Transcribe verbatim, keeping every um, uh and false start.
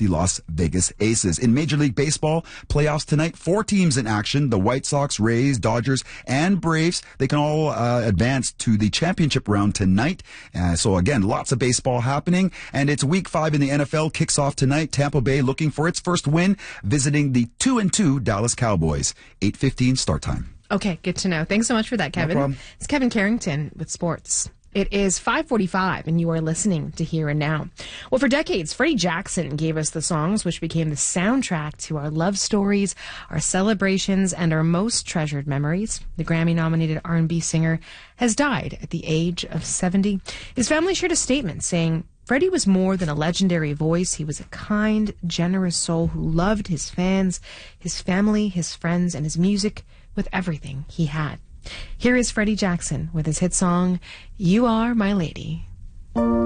the Las Vegas Aces. In Major League Baseball, playoffs tonight, four teams in action. The White Sox, Rays, Dodgers, and Braves. They can all uh, advance to the championship round tonight. Uh, so again, lots of baseball happening. And it's week five in the N F L, kicks off tonight. Tampa Bay looking for its first win, visiting the two and two Dallas Cowboys. eight fifteen start time. Okay, good to know. Thanks so much for that, Kevin. No problem. It's Kevin Carrington with sports. It is five forty-five, and you are listening to Here and Now. Well, for decades, Freddie Jackson gave us the songs which became the soundtrack to our love stories, our celebrations, and our most treasured memories. The Grammy-nominated R and B singer has died at the age of seventy. His family shared a statement saying, Freddie was more than a legendary voice. He was a kind, generous soul who loved his fans, his family, his friends, and his music with everything he had. Here is Freddie Jackson with his hit song, You Are My Lady.